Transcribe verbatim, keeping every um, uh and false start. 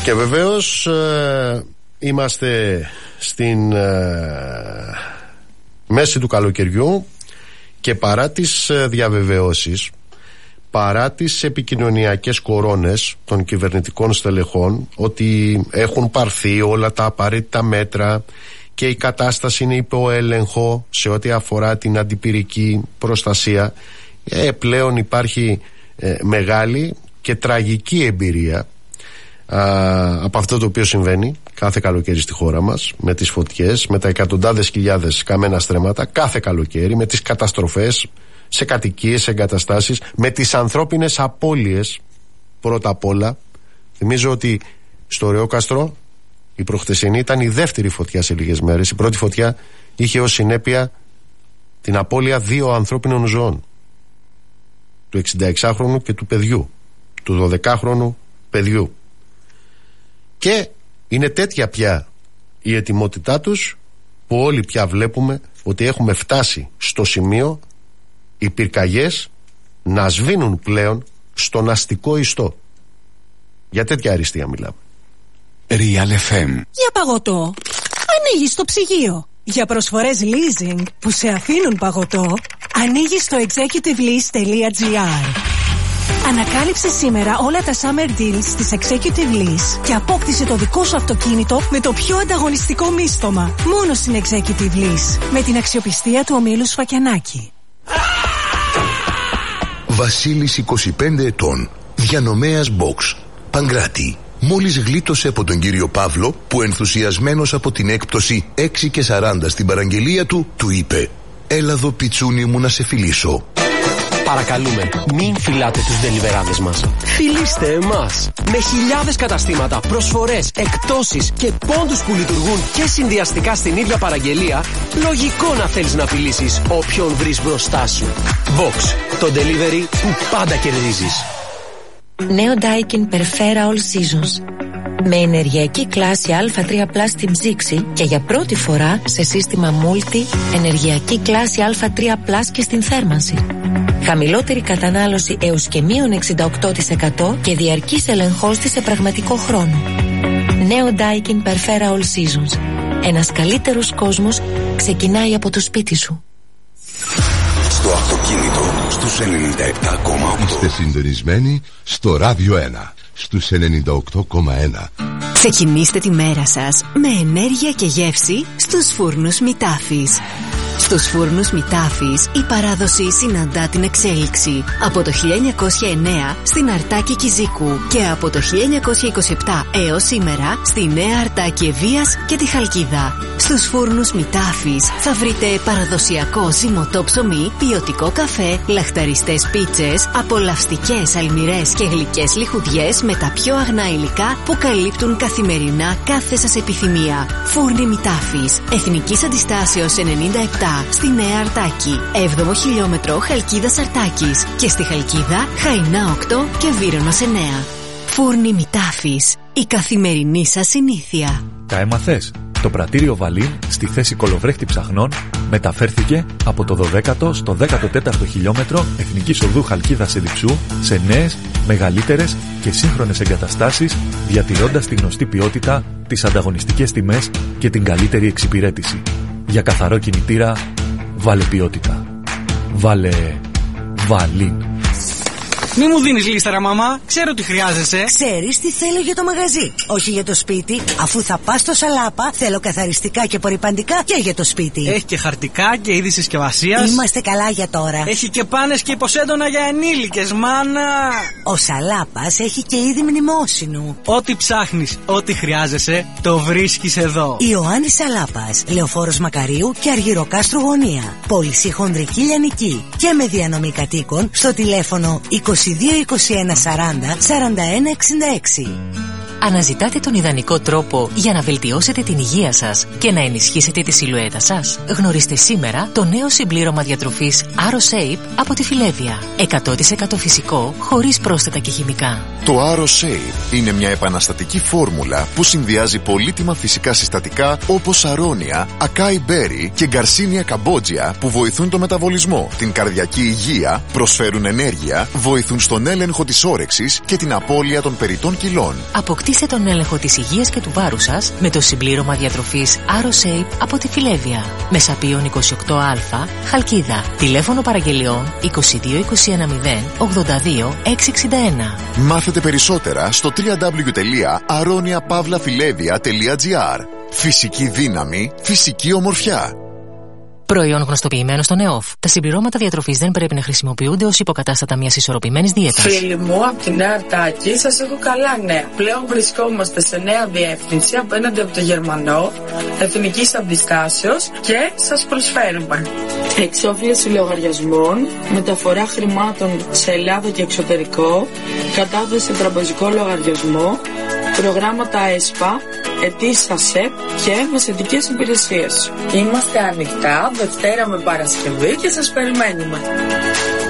Και βεβαίως ε, είμαστε στην ε, μέση του καλοκαιριού και παρά τις ε, διαβεβαιώσεις, παρά τις επικοινωνιακές κορώνες των κυβερνητικών στελεχών ότι έχουν πάρθει όλα τα απαραίτητα μέτρα και η κατάσταση είναι υπό έλεγχο σε ό,τι αφορά την αντιπυρική προστασία, ε, πλέον υπάρχει ε, μεγάλη και τραγική εμπειρία α, από αυτό το οποίο συμβαίνει κάθε καλοκαίρι στη χώρα μας, με τις φωτιές, με τα εκατοντάδες χιλιάδες καμένα στρέμματα κάθε καλοκαίρι, με τις καταστροφές σε κατοικίες, σε εγκαταστάσεις, με τις ανθρώπινες απώλειες πρώτα απ' όλα. Θυμίζω ότι στο Ρεόκαστρο η προχτεσινή ήταν η δεύτερη φωτιά σε λίγες μέρες. Η πρώτη φωτιά είχε ως συνέπεια την απώλεια δύο ανθρώπινων ζώων, του εξηνταεξάχρονου και του παιδιού, του δωδεκάχρονου παιδιού. Και είναι τέτοια πια η ετοιμότητά τους που όλοι πια βλέπουμε ότι έχουμε φτάσει στο σημείο οι πυρκαγιές να σβήνουν πλέον στον αστικό ιστό. Για τέτοια αριστεία μιλάμε. Real εφ εμ. Για παγωτό ανοίγεις το ψυγείο. Για προσφορές leasing που σε αφήνουν παγωτό, ανοίγεις το executive lease τελεία τζι άρ. Ανακάλυψε σήμερα όλα τα summer deals της Executive Lease και απόκτησε το δικό σου αυτοκίνητο με το πιο ανταγωνιστικό μίσθωμα. Μόνο στην Executive Lease, με την αξιοπιστία του ομίλου Σφακιανάκη. Βασίλης, είκοσι πέντε ετών, διανομέας box, Παγκράτη. Μόλις γλίτωσε από τον κύριο Παύλο που, ενθουσιασμένος από την έκπτωση έξι και σαράντα στην παραγγελία του, του είπε: «Έλα εδώ πιτσούνι μου να σε φιλήσω». Παρακαλούμε, μην φυλάτε τους ντελιβεράδες μας. Φιλήστε εμάς. Με χιλιάδες καταστήματα, προσφορές, εκπτώσεις και πόντους που λειτουργούν και συνδυαστικά στην ίδια παραγγελία, λογικό να θέλεις να φιλήσεις όποιον βρεις μπροστά σου. Box, το delivery που πάντα κερδίζεις. Νέο Daikin Perfera All Seasons. Με ενεργειακή κλάση Α τρία πλας στην ψήξη και για πρώτη φορά σε σύστημα Multi ενεργειακή κλάση Α τρία πλας και στην θέρμανση. Χαμηλότερη κατανάλωση έως και μείον εξήντα οκτώ τοις εκατό και διαρκής ελεγχός της σε πραγματικό χρόνο. Νέο Daikin Perfera All Seasons. Ένας καλύτερος κόσμος ξεκινάει από το σπίτι σου. Στο αυτοκίνητο, στους ενενήντα επτά κόμμα οκτώ. Είστε συντονισμένοι στο Ράδιο ένα, στους ενενήντα οκτώ κόμμα ένα. Ξεκινήστε τη μέρα σας με ενέργεια και γεύση στους φούρνους Μητάφης. Στους φούρνους Μητάφης η παράδοση συναντά την εξέλιξη. Από το χίλια εννιακόσια εννέα στην Αρτάκη Κιζίκου και από το χίλια εννιακόσια είκοσι επτά έως σήμερα στη Νέα Αρτάκη Ευβίας και τη Χαλκίδα. Στους φούρνους Μητάφης θα βρείτε παραδοσιακό ζυμωτό ψωμί, ποιοτικό καφέ, λαχταριστές πίτσες, απολαυστικές αλμυρές και γλυκές λιχουδιές με τα πιο αγνά υλικά που καλύπτουν καθημερινά κάθε σας επιθυμία. Φούρνοι Μητάφης, Εθνικής Αντιστάσεως ενενήντα επτά στη Νέα Αρτάκη, έβδομο χιλιόμετρο Χαλκίδας Αρτάκης και στη Χαλκίδα Χαϊνά οκτώ και Βύρονος εννέα. Φούρνοι Μητάφης, η καθημερινή σας συνήθεια. Τα έμαθες? Το πρατήριο Βαλίν στη θέση κολοβρέχτη ψαχνών μεταφέρθηκε από το δωδέκατο στο δέκατο τέταρτο χιλιόμετρο Εθνικής Οδού Χαλκίδας Εδιψού σε νέες, μεγαλύτερες και σύγχρονες εγκαταστάσεις, διατηρώντας τη γνωστή ποιότητα, τις ανταγωνιστικές τιμές και την καλύτερη εξυπηρέτηση. Για καθαρό κινητήρα, βάλε ποιότητα. Βάλε Βαλίν. Μη μου δίνεις λίστα, ρε μαμά. Ξέρω τι χρειάζεσαι. Ξέρεις τι θέλω για το μαγαζί, όχι για το σπίτι. Αφού θα πας στο Σαλάπα, θέλω καθαριστικά και απορρυπαντικά και για το σπίτι. Έχει και χαρτικά και είδη συσκευασίας. Είμαστε καλά για τώρα. Έχει και πάνες και υποσέντονα για ενήλικες, μάνα. Ο Σαλάπας έχει και είδη μνημόσυνου. Ό,τι ψάχνεις, ό,τι χρειάζεσαι, το βρίσκεις εδώ. Ιωάννης Σαλάπας, Λεωφόρος Μακαρίου και Αργυροκάστρου Γωνία. Πώληση χονδρική λιανική και με διανομή κατοίκων στο τηλέφωνο είκοσι δύο είκοσι ένα σαράντα σαράντα ένα εξήντα έξι. Αναζητάτε τον ιδανικό τρόπο για να βελτιώσετε την υγεία σας και να ενισχύσετε τη σιλουέτα σας? Γνωρίστε σήμερα το νέο συμπλήρωμα διατροφής AroShape από τη Φιλέβια. εκατό τοις εκατό φυσικό, χωρίς πρόσθετα και χημικά. Το AeroSave είναι μια επαναστατική φόρμουλα που συνδυάζει πολύτιμα φυσικά συστατικά όπως αρώνια, ακάι μπέρι και γκαρσίνια καμπότζια που βοηθούν το μεταβολισμό, την καρδιακή υγεία, προσφέρουν ενέργεια, βοηθούν στον έλεγχο της όρεξης και την απώλεια των περιττών κιλών. Αποκτήστε τον έλεγχο της υγείας και του βάρους σας με το συμπλήρωμα διατροφής AeroSave από τη Φιλέβια. Μεσαπίων είκοσι οκτώ α, Χαλκίδα. Τηλέφωνο παραγγελιών είκοσι δύο είκοσι ένα μηδέν ογδόντα δύο εξακόσια εξήντα ένα. Μάθετε περισσότερα στο double-u double-u double-u τελεία aronia pavla filevia τελεία gr. Φυσική δύναμη, φυσική ομορφιά. Προϊόν γνωστοποιημένο στον ΕΟΦ. Τα συμπληρώματα διατροφής δεν πρέπει να χρησιμοποιούνται ως υποκατάστατα μιας ισορροπημένης δίαιτας. Φίλοι μου, από τη Νέα Αρτάκη σας έχω καλά νέα. Πλέον βρισκόμαστε σε νέα διεύθυνση απέναντι από το Γερμανό, εθνικής αντιστάσεως και σας προσφέρουμε εξόφληση λογαριασμών, μεταφορά χρημάτων σε Ελλάδα και εξωτερικό, κατάθεση σε τραπεζικό λογαριασμό, προγράμματα ΕΣΠΑ, αιτήσεις ΑΣΕΠ και μεσαιτικές υπηρεσίες. Είμαστε ανοιχτά Δευτέρα με Παρασκευή και σας περιμένουμε.